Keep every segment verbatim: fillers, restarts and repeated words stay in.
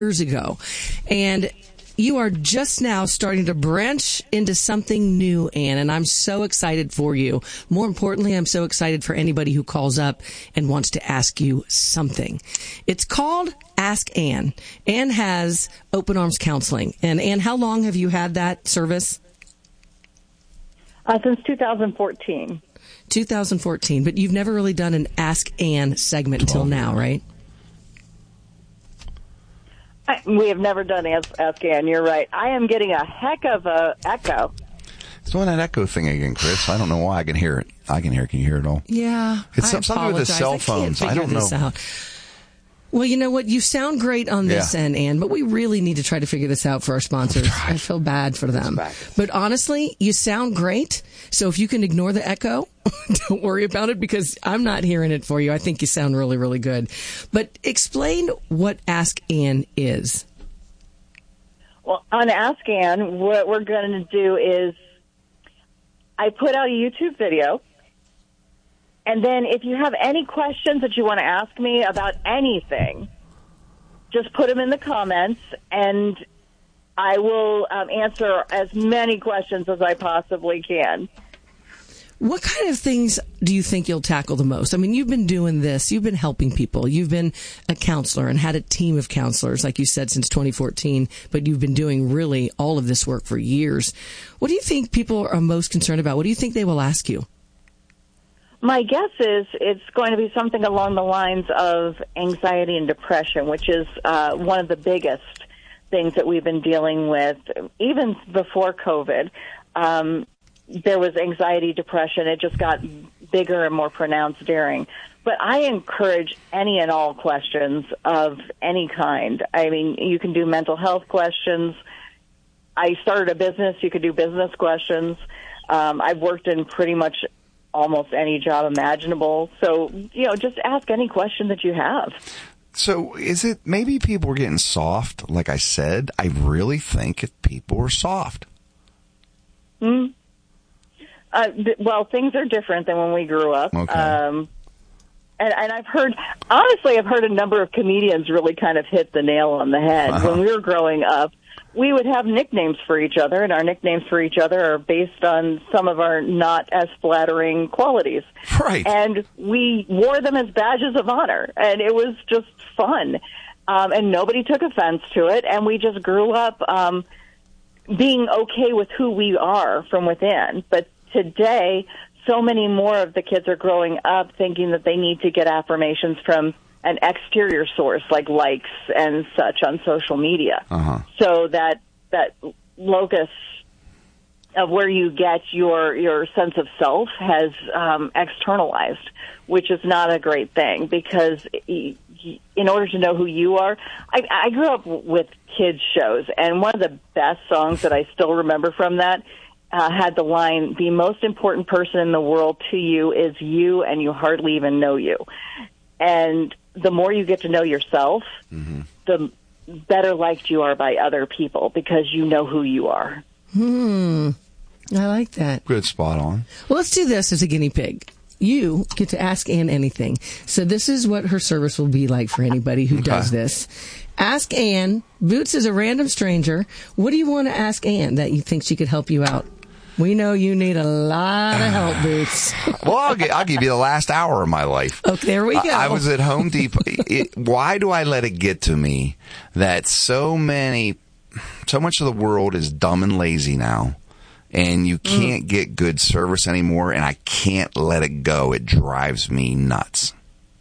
years ago. And you are just now starting to branch into something new, Ann, and I'm so excited for you. More importantly, I'm so excited for anybody who calls up and wants to ask you something. It's called Ask Ann. Ann has Open Arms Counseling. And Ann, how long have you had that service? Uh, since two thousand fourteen. two thousand fourteen, but you've never really done an Ask Ann segment until now, right? I, we have never done Ask, Ask Ann. You're right. I am getting a heck of a echo. It's doing that echo thing again, Chris. I don't know why. I can hear it. I can hear it. Can you hear it all? Yeah. It's I something with the cell phones. I, I don't know. Out. Well, you know what? You sound great on this yeah. end, Ann, but we really need to try to figure this out for our sponsors. I feel bad for them. But honestly, you sound great. So if you can ignore the echo, don't worry about it because I'm not hearing it for you. I think you sound really, really good. But explain what Ask Ann is. Well, on Ask Ann, what we're going to do is I put out a YouTube video. And then if you have any questions that you want to ask me about anything, just put them in the comments, and I will um, answer as many questions as I possibly can. What kind of things do you think you'll tackle the most? I mean, you've been doing this. You've been helping people. You've been a counselor and had a team of counselors, like you said, since twenty fourteen, but you've been doing really all of this work for years. What do you think people are most concerned about? What do you think they will ask you? My guess is it's going to be something along the lines of anxiety and depression, which is uh, one of the biggest things that we've been dealing with, even before COVID. Um, there was anxiety, depression. It just got bigger and more pronounced during. But I encourage any and all questions of any kind. I mean, you can do mental health questions. I started a business. You could do business questions. Um, I've worked in pretty much almost any job imaginable. So, you know, just ask any question that you have. So is it maybe people are getting soft? Like I said, I really think if people are soft. Hmm. Uh, th- well, things are different than when we grew up. Okay. Um, and, and I've heard, honestly, I've heard a number of comedians really kind of hit the nail on the head. Uh-huh. When we were growing up, we would have nicknames for each other, and our nicknames for each other are based on some of our not as flattering qualities. Right. And we wore them as badges of honor, and it was just fun. Um, and nobody took offense to it, and we just grew up um, being okay with who we are from within. But today, so many more of the kids are growing up thinking that they need to get affirmations from an exterior source like likes and such on social media. Uh-huh. So that that locus of where you get your your sense of self has um, externalized, which is not a great thing because in order to know who you are, I, I grew up with kids shows, and one of the best songs that I still remember from that uh, had the line, "The most important person in the world to you is you, and you hardly even know you." And the more you get to know yourself, mm-hmm. the better liked you are by other people because you know who you are. Hmm. I like that. Good, spot on. Well, let's do this as a guinea pig. You get to ask Ann anything. So this is what her service will be like for anybody who okay. does this. Ask Ann. Boots is a random stranger. What do you want to ask Ann that you think she could help you out? We know you need a lot of help, Boots. Well, I'll, get, I'll give you the last hour of my life. Okay, there we go. I, I was at Home Depot. It, why do I let it get to me that so many, so much of the world is dumb and lazy now, and you can't mm. get good service anymore, and I can't let it go. It drives me nuts.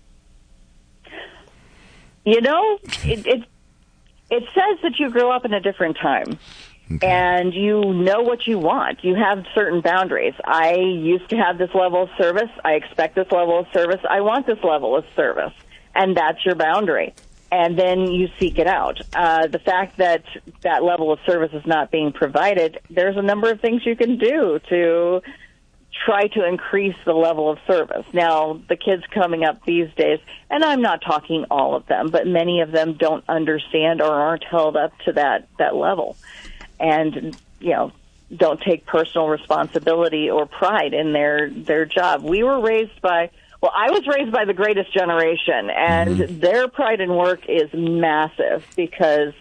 You know, it, it, it says that you grew up in a different time. Okay. And you know what you want. You have certain boundaries. I used to have this level of service. I expect this level of service. I want this level of service. And that's your boundary. And then you seek it out. Uh, the fact that that level of service is not being provided, there's a number of things you can do to try to increase the level of service. Now, the kids coming up these days, and I'm not talking all of them, but many of them don't understand or aren't held up to that, that level. And, you know, don't take personal responsibility or pride in their, their job. We were raised by Well, I was raised by the Greatest Generation, and mm-hmm. their pride in work is massive because